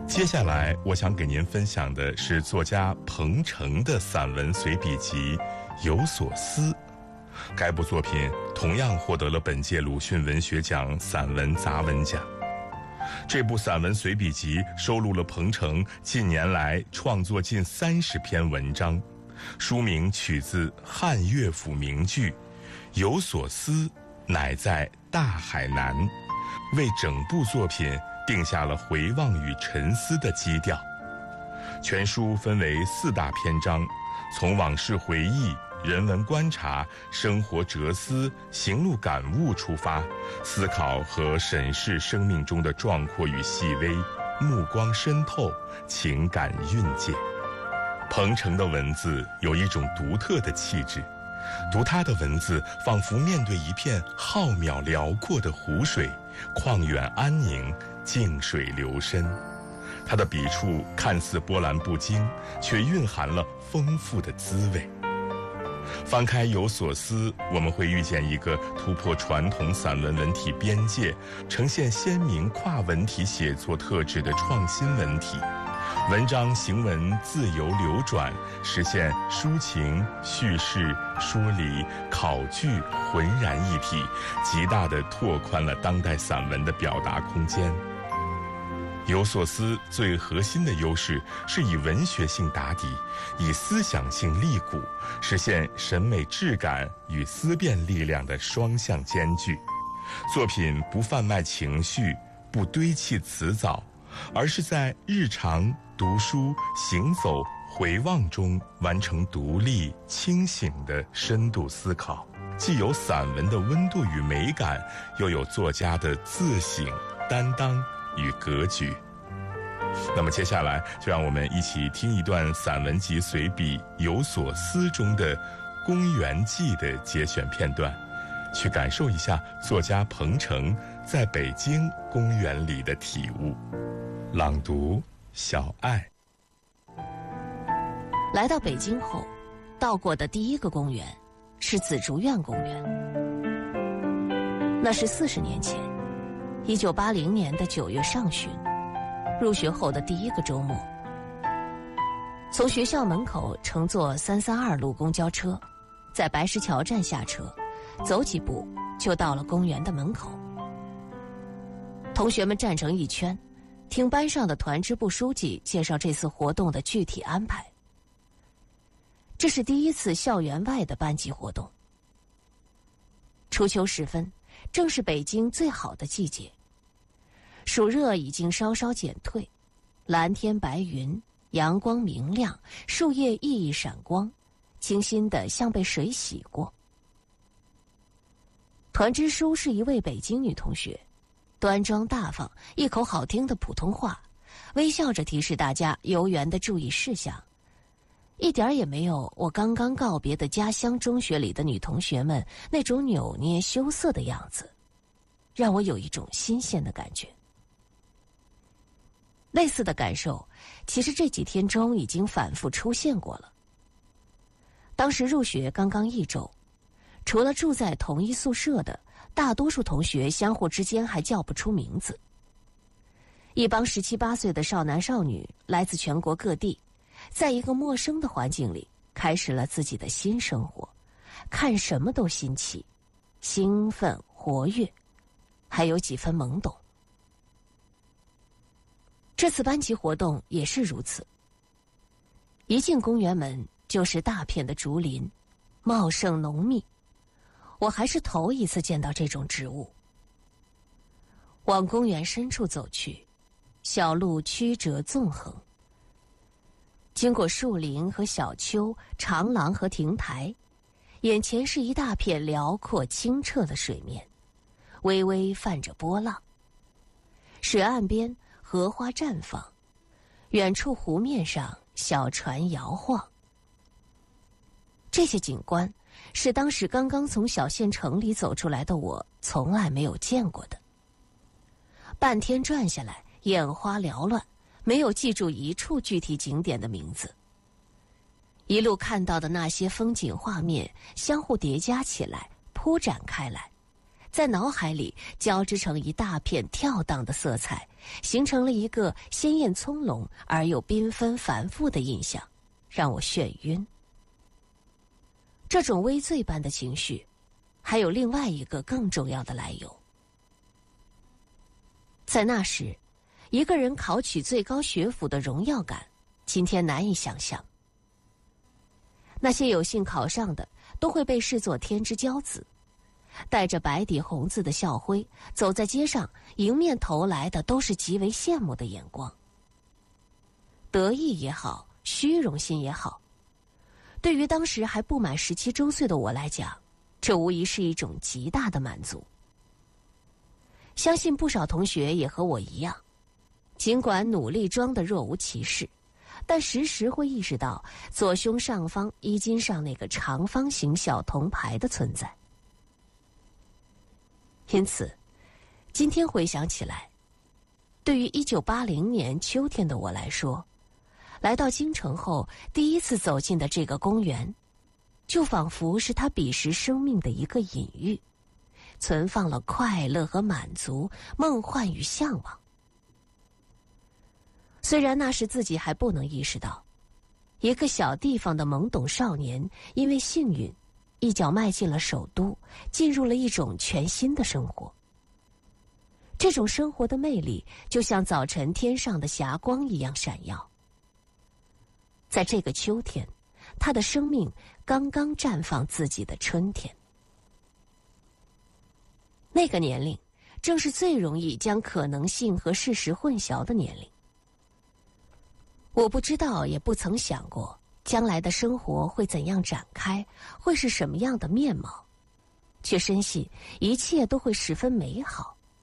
接下来我想给您分享的是作家彭程的散文随笔集《有所思》。该部作品同样获得了本届鲁迅文学奖散文杂文奖。这部散文随笔集收录了彭程近年来创作近30篇文章，书名取自汉乐府名句“有所思，乃在大海南”，为整部作品定下了回望与沉思的基调。全书分为4大篇章，从往事回忆、人文观察、生活哲思、行路感悟出发，思考和审视生命中的壮阔与细微，目光深透，情感蕴藉。彭程的文字有一种独特的气质，读他的文字仿佛面对一片浩渺辽阔的湖水，旷远安宁，静水流深。他的笔触看似波澜不惊，却蕴含了丰富的滋味。翻开《有所思》，我们会遇见一个突破传统散文文体边界，呈现鲜明跨文体写作特质的创新文体。文章行文自由流转，实现抒情、叙事、说理、考据浑然一体，极大地拓宽了当代散文的表达空间。有所思最核心的优势是以文学性打底，以思想性立骨，实现审美质感与思辨力量的双向兼具。作品不贩卖情绪，不堆砌辞藻，而是在日常读书、行走、回望中完成独立清醒的深度思考，既有散文的温度与美感，又有作家的自省、担当与格局。那么接下来就让我们一起听一段散文集随笔《有所思》中的《公园记》的节选片段，去感受一下作家彭程在北京公园里的体悟。朗读小爱。 来到北京后，到过的第一个公园是紫竹院公园。那是40年前，1980年的9月上旬，入学后的第一个周末。从学校门口乘坐332路公交车，在白石桥站下车，走几步就到了公园的门口。同学们站成一圈，听班上的团支部书记介绍这次活动的具体安排。这是第一次校园外的班级活动。初秋时分，正是北京最好的季节，暑热已经稍稍减退，蓝天白云，阳光明亮，树叶熠熠闪光，清新的像被水洗过。团支书是一位北京女同学，端庄大方，一口好听的普通话，微笑着提示大家游园的注意事项，一点也没有我刚刚告别的家乡中学里的女同学们那种扭捏羞涩的样子，让我有一种新鲜的感觉。类似的感受，其实这几天中已经反复出现过了。当时入学刚刚1周，除了住在同一宿舍的，大多数同学相互之间还叫不出名字。一帮17、18岁的少男少女来自全国各地，在一个陌生的环境里，开始了自己的新生活，看什么都新奇、兴奋、活跃，还有几分懵懂。这次班级活动也是如此。一进公园门就是大片的竹林，茂盛浓密，我还是头一次见到这种植物。往公园深处走去，小路曲折纵横，经过树林和小丘、长廊和亭台，眼前是一大片辽阔清澈的水面，微微泛着波浪。水岸边荷花绽放，远处湖面上小船摇晃。这些景观是当时刚刚从小县城里走出来的我从来没有见过的。半天转下来，眼花缭乱，没有记住一处具体景点的名字。一路看到的那些风景画面相互叠加起来，铺展开来， 在脑海里交织成一大片跳荡的色彩，形成了一个鲜艳葱茏而又缤纷繁复的印象，让我眩晕。这种微醉般的情绪，还有另外一个更重要的来由。在那时，一个人考取最高学府的荣耀感，今天难以想象。那些有幸考上的，都会被视作天之骄子，带着白底红字的校徽，走在街上，迎面投来的都是极为羡慕的眼光。得意也好，虚荣心也好，对于当时还不满17周岁的我来讲，这无疑是一种极大的满足。相信不少同学也和我一样，尽管努力装得若无其事，但时时会意识到左胸上方衣襟上那个长方形小铜牌的存在。因此，今天回想起来，对于1980年秋天的我来说，来到京城后第一次走进的这个公园，就仿佛是他彼时生命的一个隐喻，存放了快乐和满足、梦幻与向往。虽然那时自己还不能意识到，一个小地方的懵懂少年因为幸运，一脚迈进了首都，进入了一种全新的生活。这种生活的魅力就像早晨天上的霞光一样闪耀。在这个秋天，他的生命刚刚绽放自己的春天。那个年龄正是最容易将可能性和事实混淆的年龄。我不知道，也不曾想过将来的生活会怎样展开，会是什么样的面貌，却深信一切都会十分美好。